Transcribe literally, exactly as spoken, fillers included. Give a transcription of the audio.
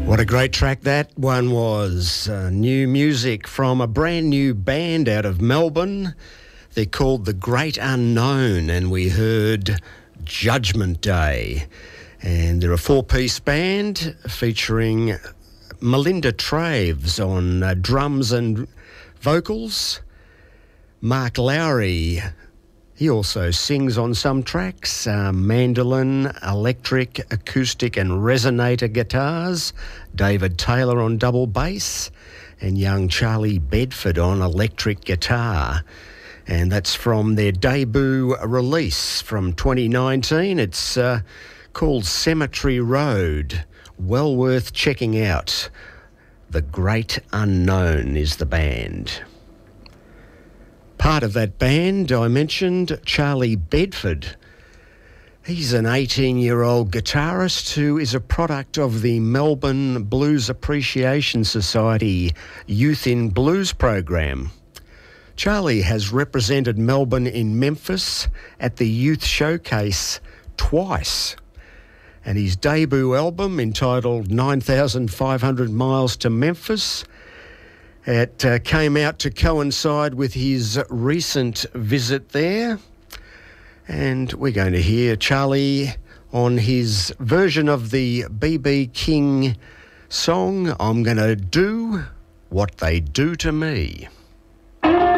What a great track that one was. Uh, new music from a brand new band out of Melbourne. They're called The Great Unknown, and we heard Judgment Day. And they're a four-piece band featuring Melinda Traves on uh, drums and vocals. Mark Lowry, he also sings on some tracks, uh, mandolin, electric, acoustic and resonator guitars. David Taylor on double bass, and young Charlie Bedford on electric guitar. And that's from their debut release from twenty nineteen. It's uh, called Cemetery Road. Well worth checking out. The Great Unknown is the band. Part of that band, I mentioned Charlie Bedford. He's an eighteen-year-old guitarist who is a product of the Melbourne Blues Appreciation Society Youth in Blues program. Charlie has represented Melbourne in Memphis at the Youth Showcase twice. And his debut album, entitled nine thousand five hundred Miles to Memphis, it uh, came out to coincide with his recent visit there. And we're going to hear Charlie on his version of the B B King song, I'm Gonna Do What They Do to Me.